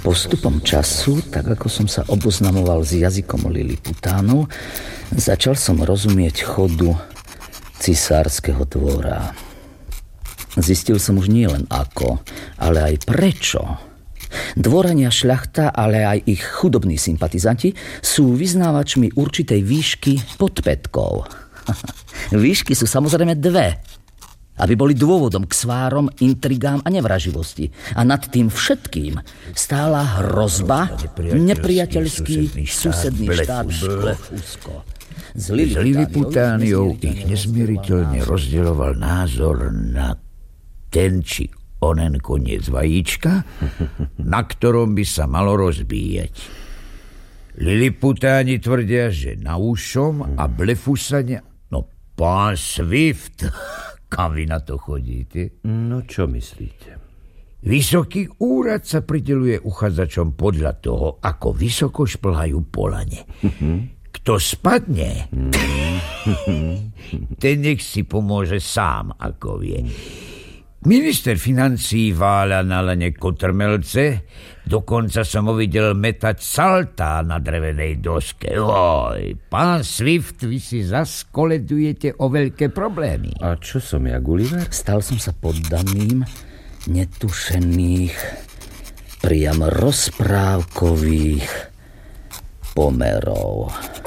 Postupom času, tak ako som sa oboznamoval s jazykom Liliputánov, začal som rozumieť chodu cisárskeho dvora. Zistil som už nie len ako, ale aj prečo. Dvorania šľachta, ale aj ich chudobní sympatizanti sú vyznávačmi určitej výšky pod pätkou. Výšky sú samozrejme dve, aby boli dôvodom k svárom, intrigám a nevraživosti. A nad tým všetkým stála hrozba nepriateľský susedný štát Blefusko. S Liliputániou ich nezmieriteľne rozdeľoval názor na ten či onen koniec vajíčka, na ktorom by sa malo rozbíjať. Liliputáni tvrdia, že na ušom a Blefusania... No, pán Swift, kam vy na to chodíte? No, čo myslíte? Vysoký úrad sa prideľuje uchádzačom podľa toho, ako vysoko šplhajú po lane. Kto spadne, ten nech si pomôže sám, ako vie. Minister financií váľa na lane kotrmelce, dokonca som ho videl metať saltá na drevenej doske. Oj, pán Swift, vy si zas koledujete o veľké problémy. A čo som ja, Gulliver? Stal som sa poddaným netušených, priam rozprávkových pomerov.